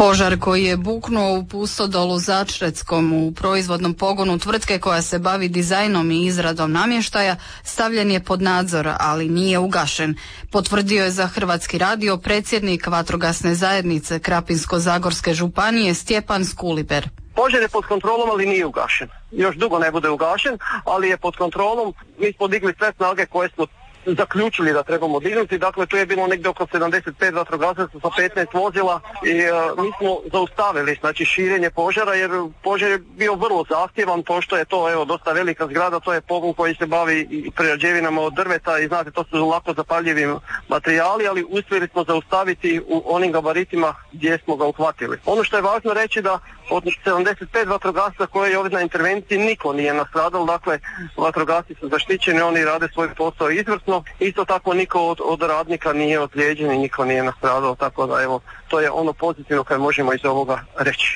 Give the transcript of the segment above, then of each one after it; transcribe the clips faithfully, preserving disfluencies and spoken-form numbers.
Požar koji je buknuo u Pustodolu Začreckom u proizvodnom pogonu tvrtke koja se bavi dizajnom i izradom namještaja stavljen je pod nadzor, ali nije ugašen. Potvrdio je za Hrvatski radio predsjednik vatrogasne zajednice Krapinsko-zagorske županije Stjepan Skuliber. Požar je pod kontrolom, ali nije ugašen. Još dugo ne bude ugašen, ali je pod kontrolom. Mi smo digli sve snage koje smo zaključili da trebamo dignuti. Dakle, tu je bilo negdje oko sedamdeset pet vatrogasaca sa petnaest vozila i uh, mi smo zaustavili znači širenje požara, jer požar je bio vrlo zahtjevan, pošto je to evo dosta velika zgrada, to je pogon koji se bavi i prerađevinama od drveta i znate, to su lako zapaljivi materijali, ali uspjeli smo zaustaviti u onim gabaritima gdje smo ga uhvatili. Ono što je važno reći da od sedamdeset pet vatrogasaca koje je ovdje na intervenciji niko nije nastradal, dakle vatrogasci su zaštićeni, oni rade svoj posao izvrsno. Isto tako niko od, od radnika nije ozlijeđen i niko nije nastradao, tako da evo, to je ono pozitivno koje možemo iz ovoga reći.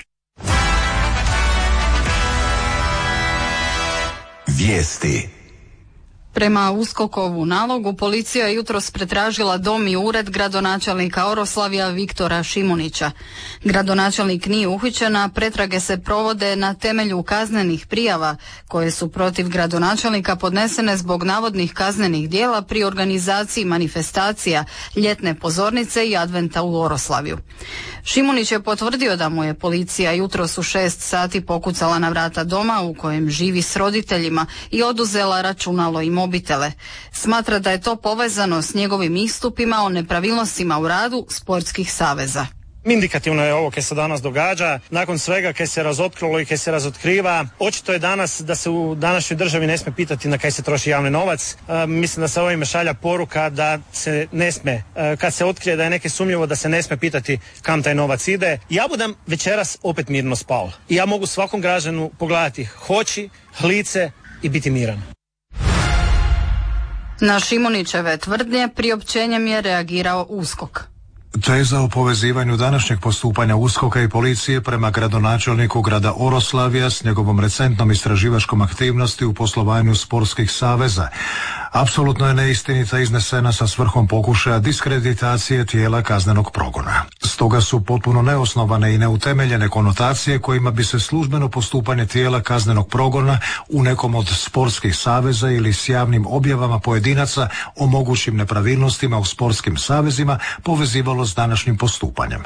Vijesti. Prema USKOK-ovu nalogu policija je jutros pretražila dom i ured gradonačelnika Oroslavja Viktora Šimunića. Gradonačelnik nije uhićen, a pretrage se provode na temelju kaznenih prijava koje su protiv gradonačelnika podnesene zbog navodnih kaznenih djela pri organizaciji manifestacija, ljetne pozornice i adventa u Oroslavju. Šimunić je potvrdio da mu je policija jutros u šest sati pokucala na vrata doma u kojem živi s roditeljima i oduzela računalo i mobitele. Smatra da je to povezano s njegovim istupima o nepravilnostima u radu sportskih saveza. Indikativno je ovo kaj se danas događa, nakon svega kaj se razotkrilo i kaj se razotkriva. Očito je danas da se u današnjoj državi ne smije pitati na kaj se troši javni novac. E, mislim da se ovime šalja poruka da se ne smije, e, kad se otkrije da je neke sumnjivo, da se ne smije pitati kam taj novac ide. Ja budem večeras opet mirno spao i ja mogu svakom građanu pogledati hoći, lice i biti miran. Na Šimunićeve tvrdnje priopćenjem je reagirao USKOK. Teza o povezivanju današnjeg postupanja USKOK-a i policije prema gradonačelniku grada Oroslavja s njegovom recentnom istraživačkom aktivnosti u poslovanju sportskih saveza apsolutno je neistinita, iznesena sa svrhom pokušaja diskreditacije tijela kaznenog progona. Stoga su potpuno neosnovane i neutemeljene konotacije kojima bi se službeno postupanje tijela kaznenog progona u nekom od sportskih saveza ili s javnim objavama pojedinaca o mogućim nepravilnostima u sportskim savezima povezivalo s današnjim postupanjem.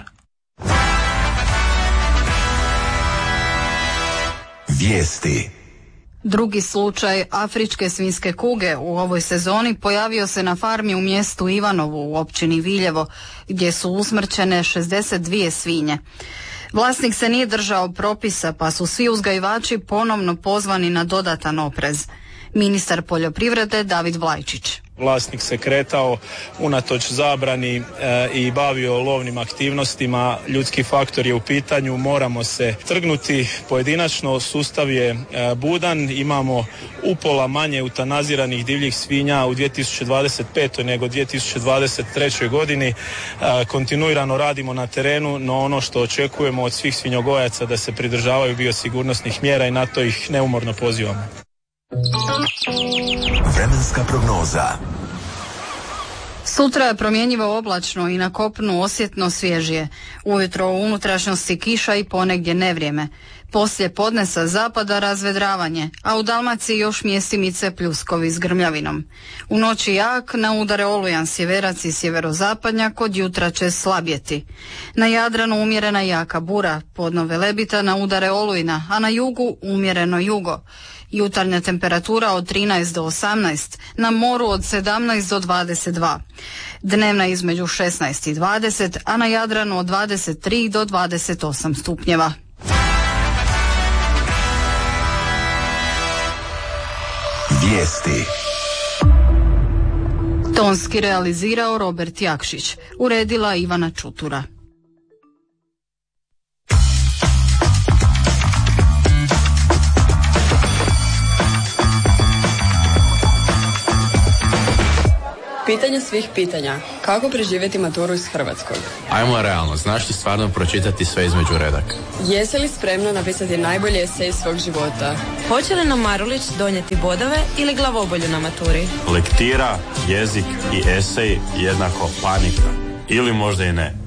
Vijesti. Drugi slučaj afričke svinjske kuge u ovoj sezoni pojavio se na farmi u mjestu Ivanovu u općini Viljevo, gdje su usmrćene šezdeset dvije svinje. Vlasnik se nije držao propisa, pa su svi uzgajivači ponovno pozvani na dodatan oprez. Ministar poljoprivrede David Vlajčić. Vlasnik se kretao unatoč zabrani e, i bavio lovnim aktivnostima, ljudski faktor je u pitanju, moramo se trgnuti pojedinačno, sustav je e, budan, imamo upola manje eutanaziranih divljih svinja u dvije tisuće dvadeset petoj nego dvije tisuće dvadeset trećoj godini, e, kontinuirano radimo na terenu, no ono što očekujemo od svih svinjogojaca da se pridržavaju biosigurnosnih mjera i na to ih neumorno pozivamo. Vremenska prognoza. Sutra je promjenjivo oblačno i na kopnu osjetno svježije. Ujutro u unutrašnjosti kiša i ponegdje nevrijeme. Poslije podne sa zapada razvedravanje, a u Dalmaciji još mjestimice pljuskovi s grmljavinom. U noći jak, na udare olujan sjeverac i sjeverozapadnjak, od jutra će slabjeti. Na Jadranu umjerena jaka bura, podno Velebita na udare olujna, a na jugu umjereno jugo. Jutarnja temperatura od trinaest do osamnaest, na moru od sedamnaest do dvadeset dva. Dnevna između šesnaest i dvadeset, a na Jadranu od dvadeset tri do dvadeset osam stupnjeva. Vijesti. Tonski realizirao Robert Jakšić, uredila Ivana Čutura. Pitanje svih pitanja. Kako preživjeti maturu iz hrvatskog? Ajmo realno, znaš li stvarno pročitati sve između redaka? Jesi li spremna napisati najbolji esej svog života? Hoće li nam Marulić donijeti bodove ili glavobolju na maturi? Lektira, jezik i esej jednako panika. Ili možda i ne.